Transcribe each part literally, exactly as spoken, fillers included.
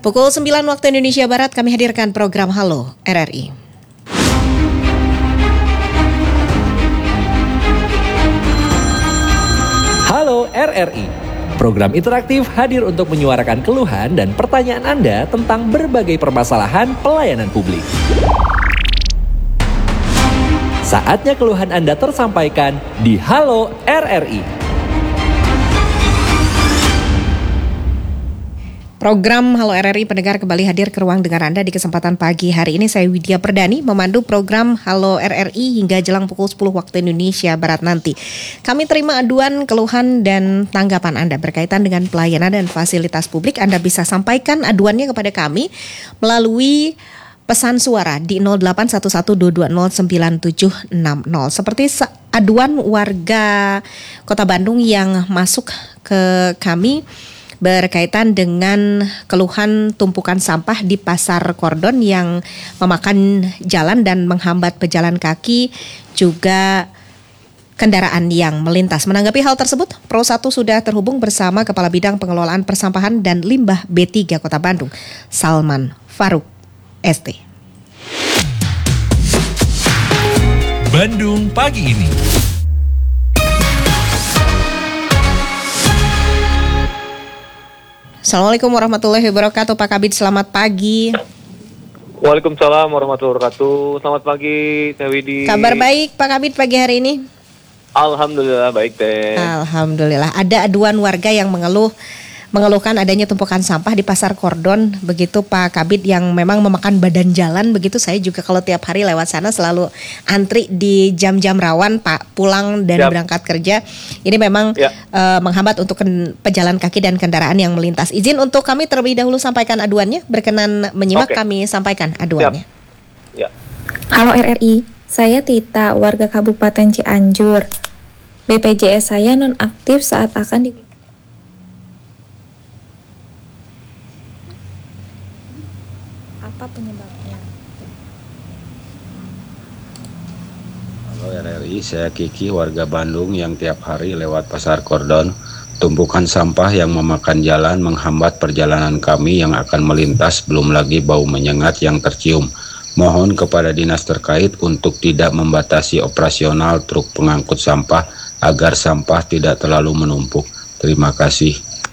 Pukul sembilan waktu Indonesia Barat kami hadirkan program Halo R R I. Halo R R I, program interaktif hadir untuk menyuarakan keluhan dan pertanyaan Anda tentang berbagai permasalahan pelayanan publik. Saatnya keluhan Anda tersampaikan di Halo R R I. Program Halo R R I pendengar kembali hadir ke ruang dengar Anda di kesempatan pagi hari ini. Saya Widya Perdani memandu program Halo R R I hingga jelang pukul sepuluh waktu Indonesia Barat nanti. Kami terima aduan, keluhan, dan tanggapan Anda berkaitan dengan pelayanan dan fasilitas publik. Anda bisa sampaikan aduannya kepada kami melalui pesan suara di nol delapan satu satu dua dua nol sembilan tujuh enam nol. Seperti aduan warga Kota Bandung yang masuk ke kami berkaitan dengan keluhan tumpukan sampah di Pasar Kordon yang memakan jalan dan menghambat pejalan kaki, juga kendaraan yang melintas. Menanggapi hal tersebut, Pro satu sudah terhubung bersama Kepala Bidang Pengelolaan Persampahan dan Limbah B tiga Kota Bandung, Salman Faruk S T. Bandung pagi ini. Assalamualaikum warahmatullahi wabarakatuh, Pak Kabid, selamat pagi. Waalaikumsalam warahmatullahi wabarakatuh. Selamat pagi, Teh Widi. Kabar baik, Pak Kabid, pagi hari ini? Alhamdulillah baik, Teh. Alhamdulillah. Ada aduan warga yang mengeluh mengeluhkan adanya tumpukan sampah di Pasar Kordon, begitu Pak Kabid, yang memang memakan badan jalan. Begitu saya juga kalau tiap hari lewat sana selalu antri di jam-jam rawan, Pak, pulang dan Yap. berangkat kerja. Ini memang ya. uh, menghambat untuk ken- pejalan kaki dan kendaraan yang melintas. Izin untuk kami terlebih dahulu sampaikan aduannya. Berkenan menyimak, Oke. Kami sampaikan aduannya. Ya. Halo R R I, saya Tita, warga Kabupaten Cianjur. B P J S saya nonaktif saat akan di apa penyebabnya? Halo R R I, saya Kiki, warga Bandung yang tiap hari lewat Pasar Kordon. Tumpukan sampah yang memakan jalan menghambat perjalanan kami yang akan melintas, belum lagi bau menyengat yang tercium. Mohon kepada dinas terkait untuk tidak membatasi operasional truk pengangkut sampah agar sampah tidak terlalu menumpuk. Terima kasih.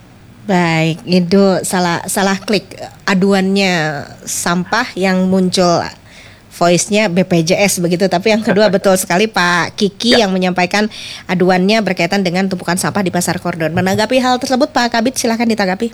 Baik, itu salah salah klik aduannya sampah yang muncul voice-nya B P J S begitu. Tapi yang kedua betul sekali Pak Kiki ya. yang menyampaikan aduannya berkaitan dengan tumpukan sampah di Pasar Kordon. Menanggapi hal tersebut Pak Kabid, silakan ditanggapi.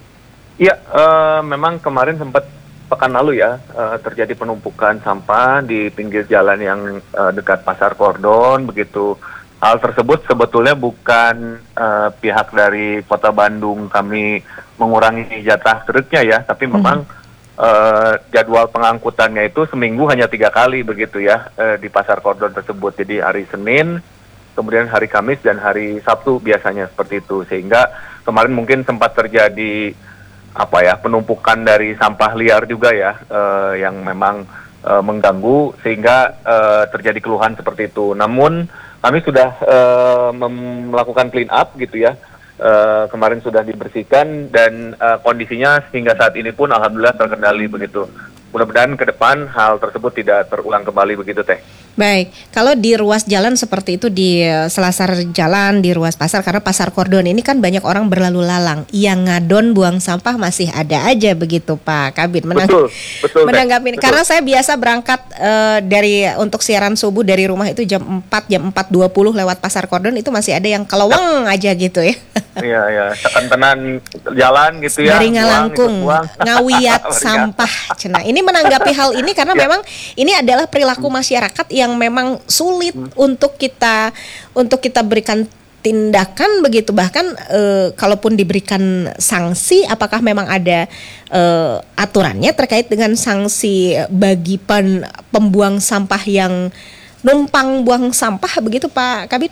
Iya, uh, memang kemarin sempat pekan lalu ya uh, terjadi penumpukan sampah di pinggir jalan yang uh, dekat Pasar Kordon begitu. Hal tersebut sebetulnya bukan uh, pihak dari Kota Bandung kami mengurangi jatah truknya ya, tapi memang hmm. uh, jadwal pengangkutannya itu seminggu hanya tiga kali begitu ya uh, di Pasar Kordon tersebut. Jadi hari Senin, kemudian hari Kamis dan hari Sabtu biasanya seperti itu. Sehingga kemarin mungkin sempat terjadi apa ya penumpukan dari sampah liar juga ya uh, yang memang uh, mengganggu sehingga uh, terjadi keluhan seperti itu. Namun kami sudah uh, mem- melakukan clean up gitu ya, uh, kemarin sudah dibersihkan dan uh, kondisinya hingga saat ini pun alhamdulillah terkendali begitu. Mudah-mudahan ke depan hal tersebut tidak terulang kembali begitu Teh. Baik, kalau di ruas jalan seperti itu, di selasar jalan, di ruas pasar, karena Pasar Kordon ini kan banyak orang berlalu lalang, yang ngadon buang sampah masih ada aja begitu Pak Kabid. Menang- betul, betul. Menanggapi, karena saya biasa berangkat uh, dari untuk siaran subuh dari rumah itu jam empat, jam empat dua puluh lewat Pasar Kordon itu masih ada yang keleweng aja gitu ya. Iya, iya, tekan-tekan jalan gitu ya. Dari ngalangkung, ngawiat sampah. Cena. Ini menanggapi hal ini karena ya. memang ini adalah perilaku masyarakat yang yang memang sulit hmm. untuk kita untuk kita berikan tindakan begitu. Bahkan e, kalaupun diberikan sanksi, apakah memang ada e, aturannya terkait dengan sanksi bagi pen, pembuang sampah yang numpang buang sampah begitu Pak Kabid?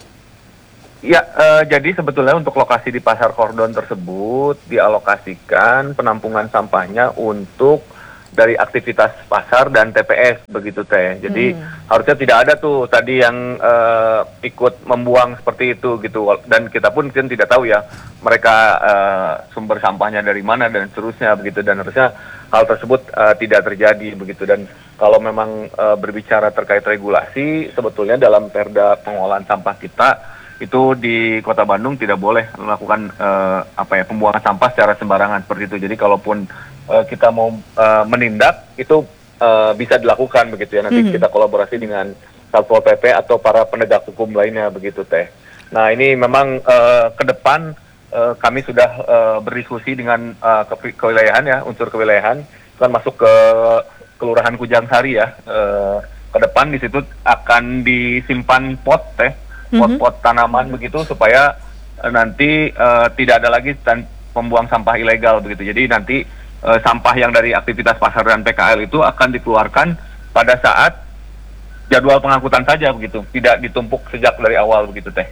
Ya, e, jadi sebetulnya untuk lokasi di Pasar Kordon tersebut dialokasikan penampungan sampahnya untuk dari aktivitas pasar dan T P S begitu teh. Jadi hmm. harusnya tidak ada tuh tadi yang uh, ikut membuang seperti itu gitu. Dan kita pun kan tidak tahu ya mereka uh, sumber sampahnya dari mana dan seterusnya begitu. Dan harusnya hal tersebut uh, tidak terjadi begitu. Dan kalau memang uh, berbicara terkait regulasi, sebetulnya dalam Perda Pengolahan Sampah kita itu di Kota Bandung tidak boleh melakukan uh, apa ya pembuangan sampah secara sembarangan seperti itu. Jadi kalaupun Uh, kita mau uh, menindak itu uh, bisa dilakukan begitu ya, nanti mm-hmm. kita kolaborasi dengan Satpol P P atau para penegak hukum lainnya begitu teh. Nah ini memang uh, ke depan uh, kami sudah uh, berdiskusi dengan uh, ke- kewilayahan ya, unsur kewilayahan kan masuk ke Kelurahan Kujang Sari ya. Uh, ke depan di situ akan disimpan pot teh, mm-hmm. pot-pot tanaman begitu supaya uh, nanti uh, tidak ada lagi tan- pembuang sampah ilegal begitu. Jadi nanti Uh, sampah yang dari aktivitas pasar dan P K L itu akan dikeluarkan pada saat jadwal pengangkutan saja begitu, tidak ditumpuk sejak dari awal begitu teh.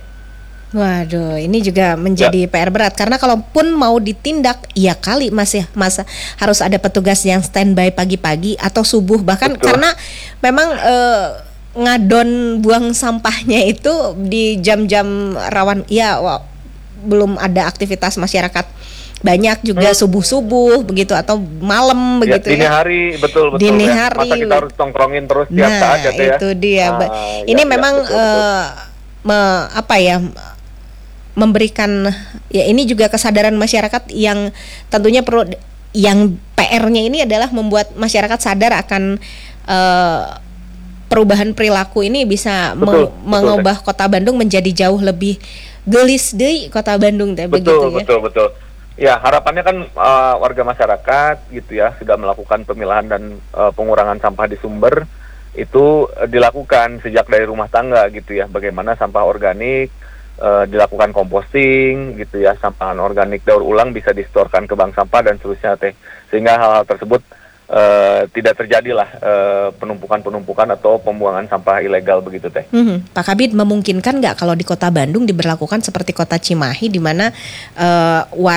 Waduh, ini juga menjadi ya. P R berat karena kalaupun mau ditindak, ya kali masih masa harus ada petugas yang standby pagi-pagi atau subuh bahkan. Betul. Karena memang uh, ngadon buang sampahnya itu di jam-jam rawan, ya wow, belum ada aktivitas masyarakat banyak juga hmm. subuh-subuh begitu atau malam begitu ya. Dini hari betul betul. Dini ya. hari. Masa kita harus tongkrongin terus tiap nah, saat ya. Nah itu dia. Ah, ini ya, memang ya, betul, uh, betul. Me, apa ya memberikan ya ini juga kesadaran masyarakat yang tentunya perlu, yang P R-nya ini adalah membuat masyarakat sadar akan uh, perubahan perilaku ini bisa betul, me- mengubah betul, Kota Bandung menjadi jauh lebih gelis deui Kota Bandung teh begitu betul, ya. Betul betul betul. Ya harapannya kan uh, warga masyarakat gitu ya sudah melakukan pemilahan dan uh, pengurangan sampah di sumber itu uh, dilakukan sejak dari rumah tangga gitu ya. Bagaimana sampah organik uh, dilakukan composting gitu ya, sampah organik daur ulang bisa distorkan ke bank sampah dan seterusnya teh, sehingga hal-hal tersebut uh, tidak terjadilah uh, penumpukan-penumpukan atau pembuangan sampah ilegal begitu teh. Hmm, Pak Kabid, memungkinkan nggak kalau di Kota Bandung diberlakukan seperti Kota Cimahi di mana uh, war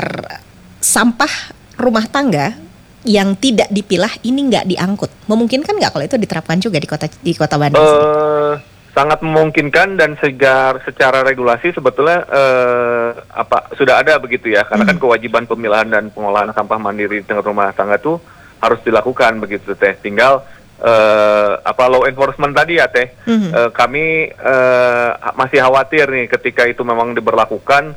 sampah rumah tangga yang tidak dipilah ini nggak diangkut? Memungkinkan nggak kalau itu diterapkan juga di kota di Kota Bandung? Uh, sangat memungkinkan dan segar secara regulasi sebetulnya uh, apa sudah ada begitu ya, karena hmm. kan kewajiban pemilahan dan pengolahan sampah mandiri di tengah rumah tangga itu harus dilakukan begitu teh. Tinggal uh, apa law enforcement tadi ya teh, mm-hmm. uh, kami uh, masih khawatir nih ketika itu memang diberlakukan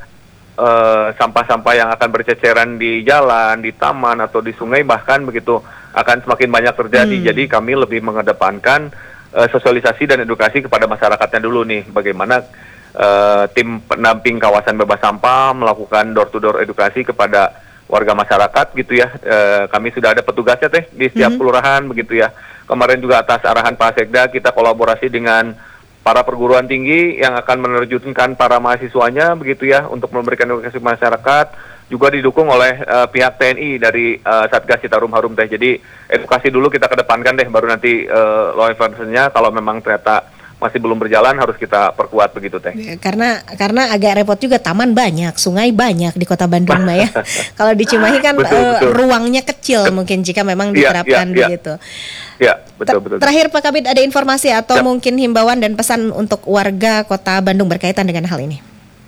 uh, sampah-sampah yang akan berceceran di jalan, di taman atau di sungai bahkan begitu akan semakin banyak terjadi. Mm. Jadi kami lebih mengedepankan uh, sosialisasi dan edukasi kepada masyarakatnya dulu nih, bagaimana uh, tim pendamping kawasan bebas sampah melakukan door to door edukasi kepada warga masyarakat gitu ya. E, kami sudah ada petugasnya teh di setiap mm-hmm. kelurahan begitu ya. Kemarin juga atas arahan Pak Sekda kita kolaborasi dengan para perguruan tinggi yang akan menerjunkan para mahasiswanya begitu ya untuk memberikan edukasi masyarakat, juga didukung oleh e, pihak T N I dari e, Satgas Citarum Harum teh. Jadi edukasi dulu kita kedepankan deh, baru nanti e, law enforcement-nya kalau memang ternyata masih belum berjalan harus kita perkuat begitu teh. Karena karena agak repot juga, taman banyak, sungai banyak di Kota Bandung mah ya. Kalau di Cimahi kan betul, uh, betul. ruangnya kecil mungkin jika memang diterapkan ya, ya, begitu. Ya, betul betul. Terakhir Pak Kabid, ada informasi atau ya. mungkin himbauan dan pesan untuk warga Kota Bandung berkaitan dengan hal ini?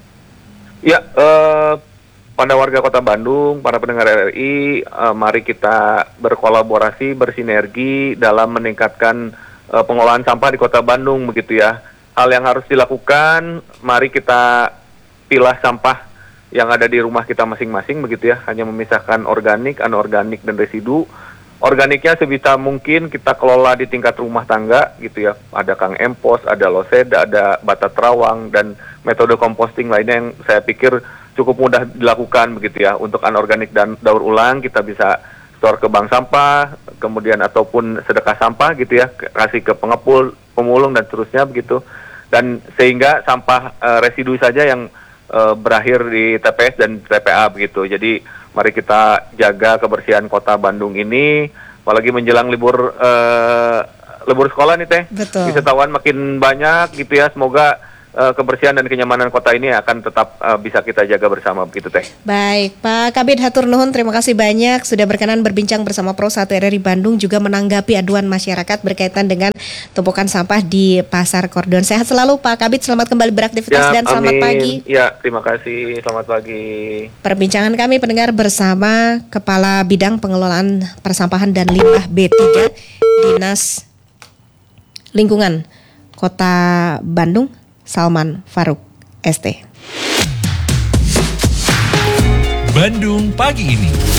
Ya, uh, pada warga Kota Bandung, para pendengar R R I, uh, mari kita berkolaborasi, bersinergi dalam meningkatkan pengolahan sampah di Kota Bandung begitu ya. Hal yang harus dilakukan, mari kita pilah sampah yang ada di rumah kita masing-masing begitu ya, hanya memisahkan organik, anorganik dan residu. Organiknya sebisa mungkin kita kelola di tingkat rumah tangga gitu ya. Ada Kang Empos, ada Loseda, ada Bata Terawang dan metode composting lainnya yang saya pikir cukup mudah dilakukan begitu ya. Untuk anorganik dan daur ulang kita bisa store ke bank sampah, kemudian ataupun sedekah sampah gitu ya, kasih ke pengepul, pemulung dan seterusnya begitu. Dan sehingga sampah e, residu saja yang e, berakhir di T P S dan T P A begitu. Jadi mari kita jaga kebersihan Kota Bandung ini, apalagi menjelang libur e, libur sekolah nih teh. Betul. Wisatawan makin banyak gitu ya. Semoga uh, kebersihan dan kenyamanan kota ini akan tetap uh, bisa kita jaga bersama begitu Teh. Baik, Pak Kabid hatur nuhun, terima kasih banyak sudah berkenan berbincang bersama Pro satu R R I Bandung juga menanggapi aduan masyarakat berkaitan dengan tumpukan sampah di Pasar Kordon. Sehat selalu Pak Kabid, selamat kembali beraktivitas Ya, dan selamat amin. pagi. Ya, terima kasih. Selamat pagi. Perbincangan kami pendengar bersama Kepala Bidang Pengelolaan Persampahan dan Limbah B tiga Dinas Lingkungan Kota Bandung, Salman Faruk S T. Bandung pagi ini.